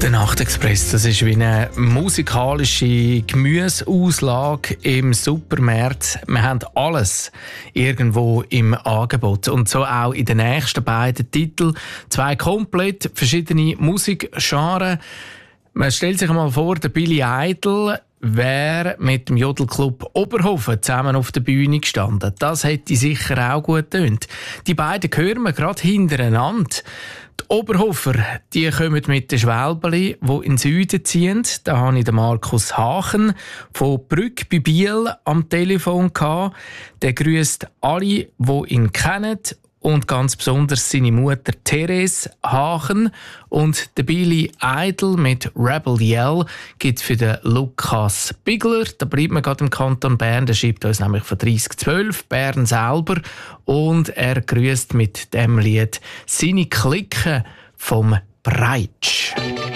Der Nachtexpress, das ist wie eine musikalische Gemüseauslage im Supermarkt. Wir haben alles irgendwo im Angebot. Und so auch in den nächsten beiden Titeln. 2 komplett verschiedene Musikgenres. Man stellt sich mal vor, der Billy Idol wäre mit dem Jodelclub Oberhofen zusammen auf der Bühne gestanden. Das hätte sicher auch gut getönt. Die beiden hören wir gerade hintereinander. Die Oberhofer, die kommen mit den Schwälbeli, die in den Süden ziehen. Da habe ich den Markus Hachen von Brügg bei Biel am Telefon gehabt. Der grüßt alle, die ihn kennen. Und ganz besonders seine Mutter Therese Hachen. Und der Billy Idol mit Rebel Yell gibt für den Lukas Bigler. Da bleibt man gerade im Kanton Bern. Der schreibt uns nämlich von 3012, Bern selber. Und er grüßt mit dem Lied seine Clique vom Breitsch.